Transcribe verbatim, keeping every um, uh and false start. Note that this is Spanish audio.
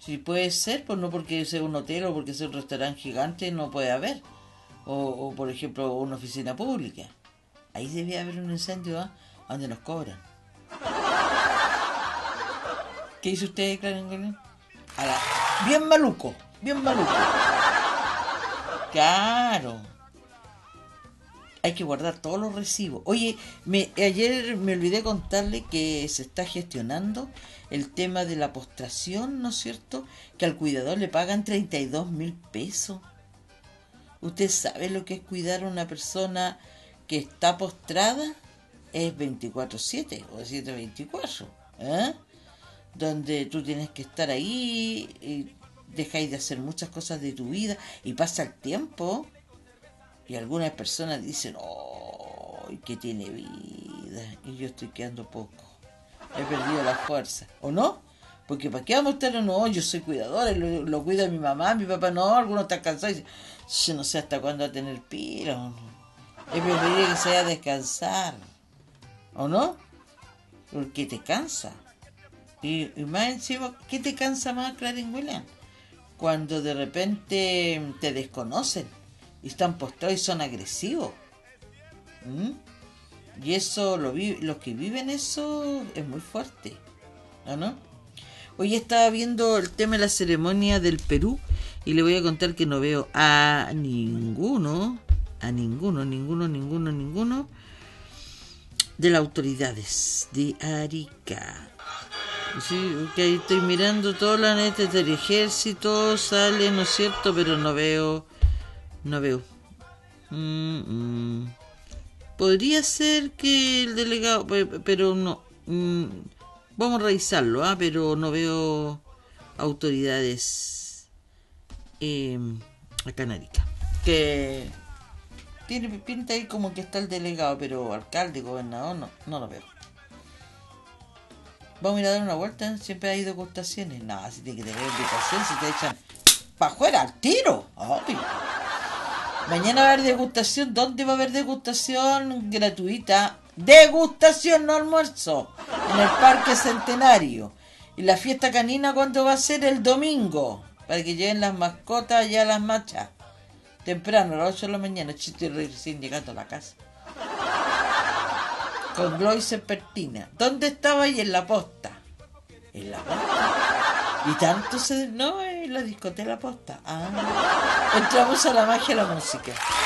Si puede ser, pues no porque sea un hotel o porque sea un restaurante gigante no puede haber. O, o por ejemplo, una oficina pública. Ahí debe haber un incendio, ¿eh? Donde nos cobran. ¿Qué dice usted, Clarín? Bien maluco, bien maluco. Claro. Hay que guardar todos los recibos. Oye, me, ayer me olvidé contarle que se está gestionando el tema de la postración, ¿no es cierto? Que al cuidador le pagan treinta y dos mil pesos. ¿Usted sabe lo que es cuidar a una persona que está postrada? Es veinticuatro siete o siete veinticuatro, ¿eh? Donde tú tienes que estar ahí, y dejáis de hacer muchas cosas de tu vida y pasa el tiempo. Y algunas personas dicen, oh, que tiene vida. Y yo estoy quedando poco. He perdido la fuerza. ¿O no? Porque ¿para qué vamos a estar? No, yo soy cuidadora, lo, lo cuida mi mamá, mi papá no. Algunos están cansados y dicen, yo no sé hasta cuándo va a tener pila. Es preferible que se vaya a descansar. ¿O no? Porque te cansa. Y, y más encima, ¿qué te cansa más, Clarín William? Cuando de repente te desconocen. Y están postrados y son agresivos. ¿Mm? Y eso, lo vi, los que viven eso, es muy fuerte. ¿No? ¿No? Hoy estaba viendo el tema de la ceremonia del Perú y le voy a contar que no veo a ninguno, a ninguno, ninguno, ninguno, ninguno de las autoridades de Arica. Sí, que ahí estoy mirando todas las netas del ejército, sale, ¿no es cierto? Pero no veo... No veo. Mm, mm. Podría ser que el delegado, pero no. Mm, vamos a revisarlo, ¿ah? Pero no veo autoridades eh, acá en Arica. Que tiene pinta ahí como que está el delegado, pero alcalde, gobernador, no, no lo veo. Vamos a ir a dar una vuelta. Siempre hay degustaciones. No, si tiene que tener invitación, si te echan para afuera al tiro. Ay. Mañana va a haber degustación. ¿Dónde va a haber degustación gratuita? Degustación, no almuerzo. En el Parque Centenario. ¿Y la fiesta canina cuándo va a ser? El domingo. Para que lleven las mascotas allá a las machas. Temprano, a las ocho de la mañana. Estoy recién llegando a la casa. Con Gloy Serpentina. ¿Dónde estaba ahí? En la posta. En la posta. Y tanto se... No, en la discoteca La Posta. Ah. Entramos a la magia de la música.